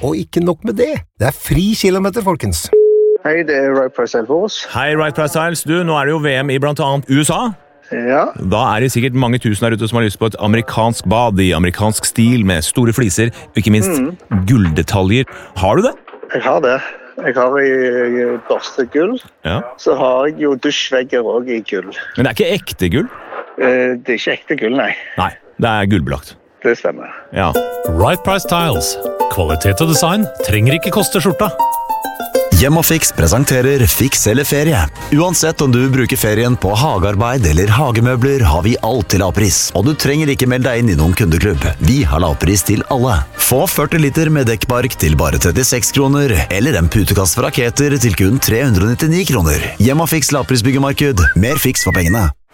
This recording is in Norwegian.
Og ikke nok med det. Det fri kilometer, folkens. Hei, det Right Price Elfors. Hei, Right Price Styles. Du, nå det jo VM I blant annet USA. Ja. Da det sikkert mange tusen der ute som har lyst på et amerikansk bad I amerikansk stil med store fliser, og ikke minst gulldetaljer. Har du det? Jeg har det. Jeg har I børstegull. Ja. Så har jeg jo dusjvegger også I gull. Men det ikke ekte gull? Det ikke ekte gull, nei. Nei, det gullbelagt. Det stemmer. Ja. Right Price Tiles. Kvalitet og design trenger ikke koste skjorta. Hjemmefix presenterer Fiks eller ferie. Uansett om du bruker ferien på hagearbeid eller hagemøbler, har vi alt til lavpris. Og du trenger ikke melde deg inn I noen kundeklubb. Vi har lavpris til alle. Få 40 liter med dekkbark til bare 36 kroner, eller en putekast for raketer til kun 399 kroner. Hjemmefix lavprisbyggemarked. Mer fiks for pengene.